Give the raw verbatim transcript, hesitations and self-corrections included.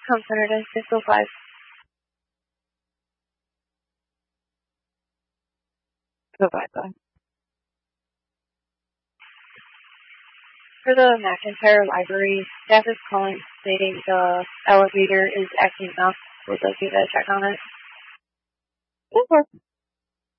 Com Center to six oh five. Bye bye. For the McIntyre Library, staff is calling stating the elevator is acting up. Would like you to check on it? Sure.